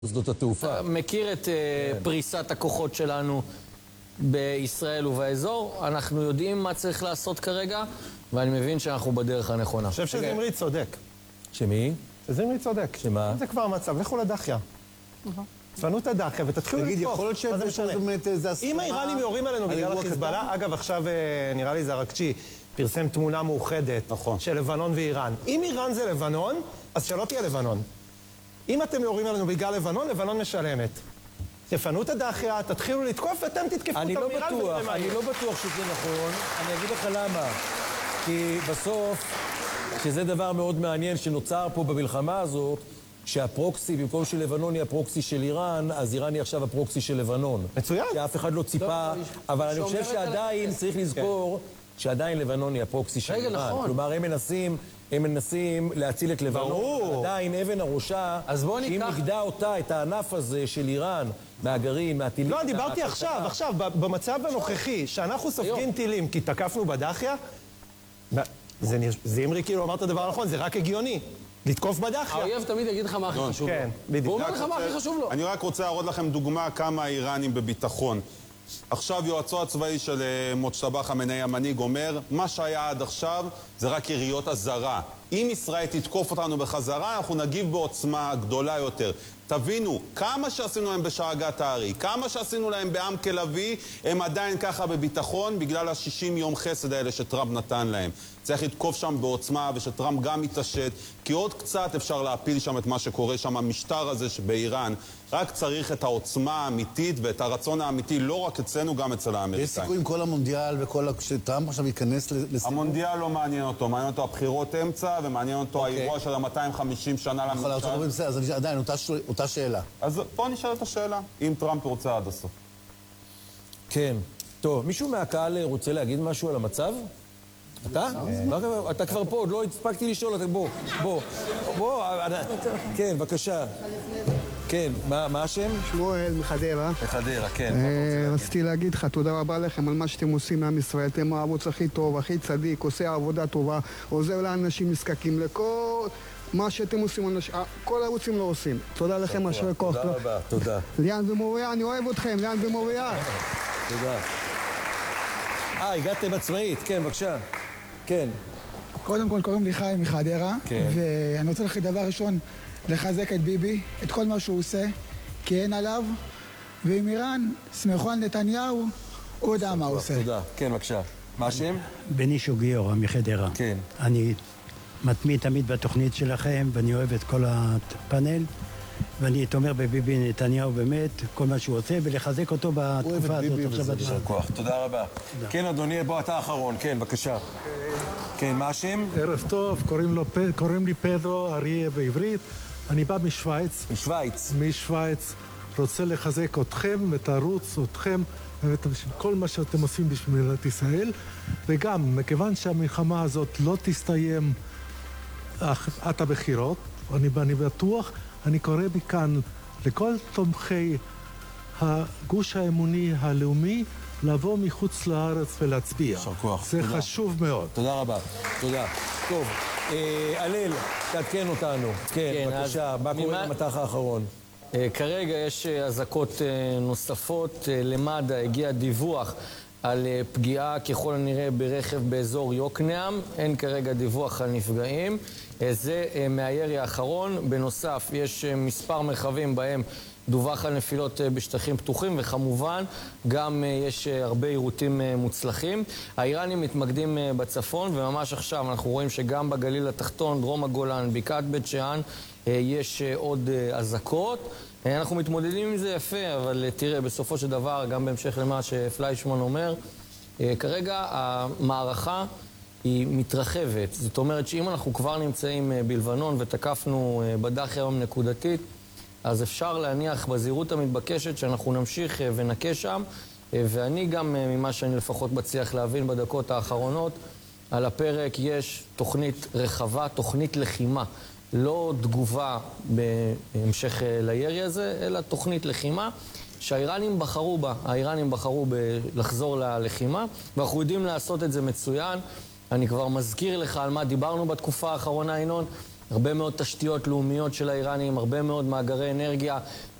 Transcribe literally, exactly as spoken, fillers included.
שדות התעופה. מכיר את פריסת הכוחות שלנו בישראל ובאזור. אנחנו יודעים מה צריך לעשות כרגע, ואני מבין שאנחנו בדרך הנכונה. אני חושב שזמרי צודק. שמי? זמרי צודק. שמה? זה כבר מצב, לכו לדחיה. תפנו את הדחיה ותתחילו תגיד, לתקוף. יכול להיות שזה באמת איזה הסכמה... אם האיראנים יורים עלינו בגלל החיזבאללה, אגב, עכשיו נראה לי זרקצ'י פרסם תמונה מאוחדת של לבנון ואיראן. אם איראן זה לבנון, אז שלא תהיה לבנון. אם אתם יורים עלינו בגלל לבנון, לבנון משלמת. תפנו את הדחיה, תתחילו לתקוף ואתם תתקפו אני אותם לא מאיראן בטוח, ונראה. אני לא בטוח שזה נכון. אני אגיד לך למה. כי בסוף, שזה דבר מאוד מעניין שנוצר פה במלחמה הזאת, שהפרוקסי, במקום שלבנון היא הפרוקסי של איראן, אז איראן היא עכשיו הפרוקסי של לבנון. מצוין. שאף אחד לא ציפה, אבל אני חושב שעדיין צריך לזכור שעדיין לבנון היא הפרוקסי של איראן. כלומר, הם מנסים... הם מנסים להציל את לבנון, עדיין אבן הראשה, שאם נגדע אותה, את הענף הזה של איראן, מהגרעין, מהטילים... לא, דיברתי עכשיו, עכשיו, במצב הנוכחי, שאנחנו סופגים טילים כי תקפנו בדחיה, זה אמרי כאילו אמר את הדבר הנכון, זה רק הגיוני, לתקוף בדחיה. האויב תמיד יגיד לך מה הכי חשוב לו. כן, בדיוק. הוא אומר לך מה הכי חשוב לו. אני רק רוצה להראות לכם דוגמה כמה האיראנים בביטחון. עכשיו יועצו הצבאי של מוצ'טבה חמינאי המנהיג אומר, מה שהיה עד עכשיו זה רק יריות אזהרה. אם ישראל תתקוף אותנו בחזרה, אנחנו נגיב בעוצמה גדולה יותר. תבינו, כמה שעשינו להם בשאגת הארי, כמה שעשינו להם בעם כלבי, הם עדיין ככה בביטחון בגלל ה-שישים יום חסד האלה שטראמפ נתן להם. צריך לתקוף שם בעוצמה ושטראמפ גם מתעשת, כי עוד קצת אפשר להפיל שם את מה שקורה שם, המשטר הזה שבאיראן. רק צריך את העוצמה האמיתית ואת הרצון האמיתי, לא רק אצלנו, גם אצל האמריקאים. יש סיכוי עם כל המונדיאל וכל... שטראמפ עכשיו ייכנס לסיכוי? המונדיאל לא מעניין אותו, מעניין אותו הבחירות אמצע, ומעניין אותו האירוע של ה-מאתיים וחמישים שנה לממשל. אז עדיין, אותה שאלה. אז בוא נשאל את השאלה, אם טראמפ רוצה עד הסוף. כן. טוב, מישהו מהקהל רוצה להגיד משהו על המצב? אתה? אתה כבר פה, עוד לא הספקתי לשאול, בוא, בוא, בוא, כן, בבקשה. כן, מה השם? שמואל מחדרה. מחדרה, כן. רציתי להגיד לך, תודה רבה לכם על מה שאתם עושים לעם ישראל. אתם הערוץ הכי טוב, הכי צדיק, עושה עבודה טובה, עוזר לאנשים נזקקים לכל... מה שאתם עושים, כל הערוצים לא עושים. תודה לכם, אשר כוח. תודה רבה, תודה. ליאן ומוריה, אני אוהב אתכם, ליאן ומוריה. תודה. אה, הגעתם עצמאית, כן, בבקשה. כן. קודם כל קוראים לי חיים מחדרה, ואני רוצה לך דבר ראשון לחזק את ביבי, את כל מה שהוא עושה, כי אין עליו, ועם איראן, סמכו על נתניהו, הוא יודע מה הוא עושה. תודה, כן, בבקשה. מה השם? בנישו גיורא מחדרה. כן. אני מתמיד תמיד בתוכנית שלכם, ואני אוהב את כל הפאנל, ואני תומר בביבי נתניהו באמת, כל מה שהוא עושה, ולחזק אותו בתקופה הזאת. תודה רבה. כן, אדוני, בוא, אתה האחרון. כן, בבקשה. כן, מה השם? ערב טוב, קוראים לי פדרו אריה בעברית. אני בא משוויץ. משוויץ. משוויץ. רוצה לחזק אתכם, את הערוץ, אתכם, ואת כל מה שאתם עושים בשביל מדינת ישראל. וגם, מכיוון שהמלחמה הזאת לא תסתיים עד הבחירות, אני, אני בטוח, אני קורא מכאן לכל תומכי הגוש האמוני הלאומי לבוא מחוץ לארץ ולהצביע. כוח. זה תודה. חשוב מאוד. תודה רבה. תודה. טוב, אה, הלל, תעדכן אותנו. כן, כן בבקשה, מה קורה ממה... במתח האחרון? אה, כרגע יש אזעקות אה, נוספות. אה, למד"א הגיע דיווח על אה, פגיעה ככל הנראה ברכב באזור יוקנעם. אין כרגע דיווח על נפגעים. אה, זה אה, מהירי האחרון. בנוסף, יש אה, מספר מרחבים בהם דווח על נפילות בשטחים פתוחים, וכמובן גם יש הרבה עירותים מוצלחים. האיראנים מתמקדים בצפון, וממש עכשיו אנחנו רואים שגם בגליל התחתון, דרום הגולן, בקעת בית שאן, יש עוד אזעקות. אנחנו מתמודדים עם זה יפה, אבל תראה, בסופו של דבר, גם בהמשך למה שפליישמן אומר, כרגע המערכה היא מתרחבת. זאת אומרת שאם אנחנו כבר נמצאים בלבנון ותקפנו בדחיה היום נקודתית, אז אפשר להניח בזהירות המתבקשת שאנחנו נמשיך ונקה שם, ואני גם, ממה שאני לפחות בצליח להבין בדקות האחרונות, על הפרק יש תוכנית רחבה, תוכנית לחימה, לא תגובה בהמשך לירי הזה, אלא תוכנית לחימה שהאיראנים בחרו בה, האיראנים בחרו לחזור ללחימה, ואנחנו יודעים לעשות את זה מצוין. אני כבר מזכיר לך על מה דיברנו בתקופה האחרונה, ינון. הרבה מאוד תשתיות לאומיות של האיראנים, הרבה מאוד מאגרי אנרגיה,